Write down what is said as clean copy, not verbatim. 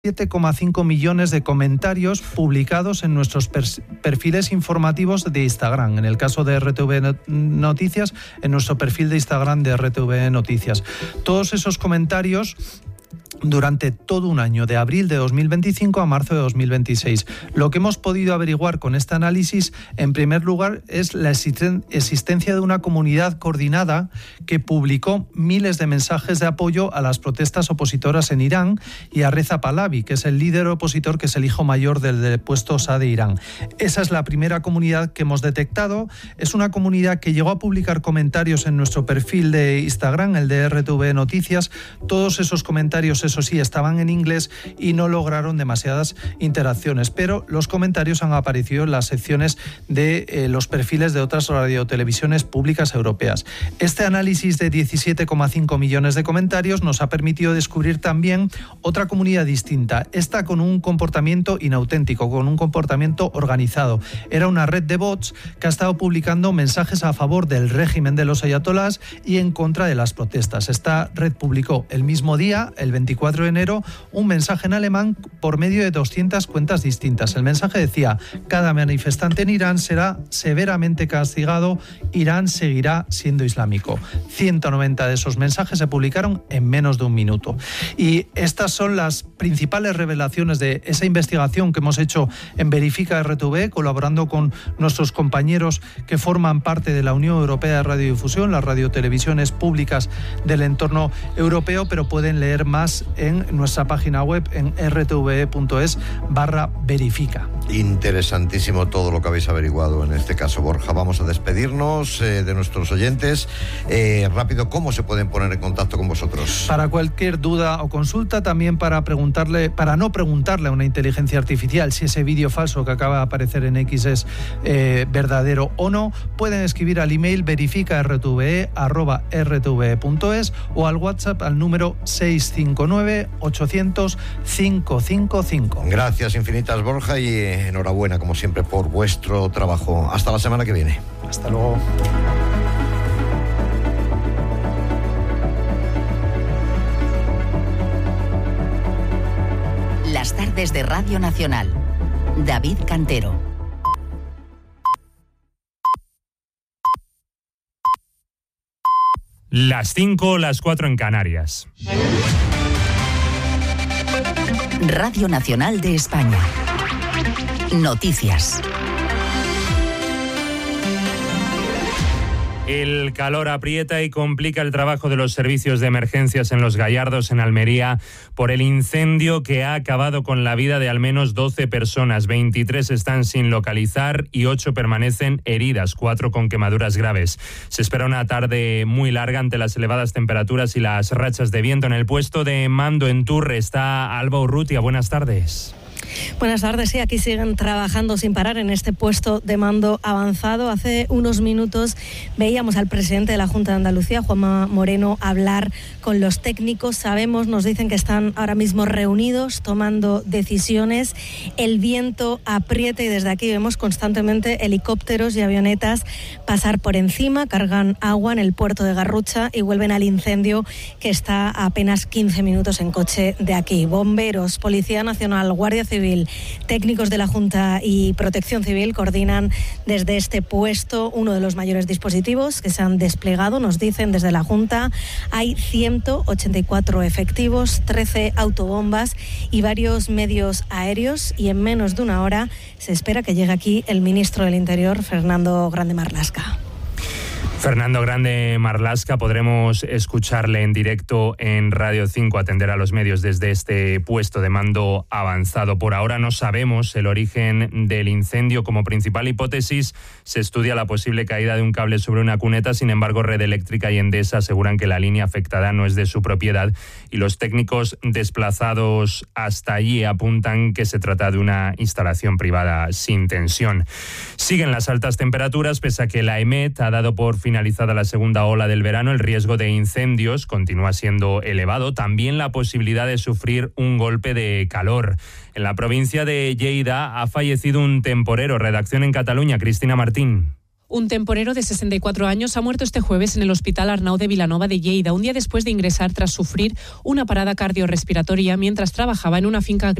7,5 millones de comentarios publicados en nuestros perfiles informativos de Instagram. En el caso de RTV Noticias, en nuestro perfil de Instagram de RTV Noticias. Todos esos comentarios durante todo un año, de abril de 2025 a marzo de 2026. Lo que hemos podido averiguar con este análisis, en primer lugar, es la existencia de una comunidad coordinada que publicó miles de mensajes de apoyo a las protestas opositoras en Irán y a Reza Pahlavi, que es el líder opositor, que es el hijo mayor del depuesto Shah de Irán. Esa es la primera comunidad que hemos detectado. Es una comunidad que llegó a publicar comentarios en nuestro perfil de Instagram, el de RTV Noticias. Todos esos comentarios, eso sí, estaban en inglés y no lograron demasiadas interacciones, pero los comentarios han aparecido en las secciones de los perfiles de otras radiotelevisiones públicas europeas. Este análisis de 17,5 millones de comentarios nos ha permitido descubrir también otra comunidad distinta, esta con un comportamiento inauténtico, con un comportamiento organizado. Era una red de bots que ha estado publicando mensajes a favor del régimen de los ayatolás y en contra de las protestas. Esta red publicó el mismo día, el 24 de enero, un mensaje en alemán por medio de 200 cuentas distintas. El mensaje decía: cada manifestante en Irán será severamente castigado, Irán seguirá siendo islámico. 190 de esos mensajes se publicaron en menos de un minuto. Y estas son las principales revelaciones de esa investigación que hemos hecho en Verifica RTV, colaborando con nuestros compañeros que forman parte de la Unión Europea de Radiodifusión, las radiotelevisiones públicas del entorno europeo, pero pueden leer más en nuestra página web en rtve.es/verifica. Interesantísimo todo lo que habéis averiguado en este caso, Borja. Vamos a despedirnos de nuestros oyentes. Rápido, ¿cómo se pueden poner en contacto con vosotros? Para cualquier duda o consulta, también para no preguntarle a una inteligencia artificial si ese vídeo falso que acaba de aparecer en X es verdadero o no, pueden escribir al email verifica.rtve@rtve.es o al WhatsApp al número 659-800-555. Gracias infinitas, Borja, y enhorabuena, como siempre, por vuestro trabajo. Hasta la semana que viene. Hasta luego. Las tardes de Radio Nacional. David Cantero. Las 5, las 4 en Canarias. Radio Nacional de España. Noticias. El calor aprieta y complica el trabajo de los servicios de emergencias en Los Gallardos, en Almería, por el incendio que ha acabado con la vida de al menos 12 personas. 23 están sin localizar y 8 permanecen heridas, 4 con quemaduras graves. Se espera una tarde muy larga ante las elevadas temperaturas y las rachas de viento. En el puesto de mando en Turre está Alba Urrutia. Buenas tardes. Buenas tardes, sí, aquí siguen trabajando sin parar en este puesto de mando avanzado. Hace unos minutos veíamos al presidente de la Junta de Andalucía, Juanma Moreno, hablar con los técnicos. Nos dicen que están ahora mismo reunidos, tomando decisiones. El viento aprieta y desde aquí vemos constantemente helicópteros y avionetas pasar por encima, cargan agua en el puerto de Garrucha y vuelven al incendio que está a apenas 15 minutos en coche de aquí. Bomberos, Policía Nacional, Guardia Civil, técnicos de la Junta y Protección Civil coordinan desde este puesto uno de los mayores dispositivos que se han desplegado. Nos dicen desde la Junta hay 184 efectivos, 13 autobombas y varios medios aéreos, y en menos de una hora se espera que llegue aquí el ministro del Interior, Fernando Grande Marlaska. Fernando Grande Marlaska, podremos escucharle en directo en Radio 5, atender a los medios desde este puesto de mando avanzado. Por ahora no sabemos el origen del incendio. Como principal hipótesis se estudia la posible caída de un cable sobre una cuneta. Sin embargo, Red Eléctrica y Endesa aseguran que la línea afectada no es de su propiedad y los técnicos desplazados hasta allí apuntan que se trata de una instalación privada sin tensión. Siguen las altas temperaturas, pese a que la EMET ha dado por finalizada la segunda ola del verano. El riesgo de incendios continúa siendo elevado. También la posibilidad de sufrir un golpe de calor. En la provincia de Lleida ha fallecido un temporero. Redacción en Cataluña, Cristina Martín. Un temporero de 64 años ha muerto este jueves en el Hospital Arnau de Vilanova de Lleida, un día después de ingresar tras sufrir una parada cardiorrespiratoria mientras trabajaba en una finca agrícola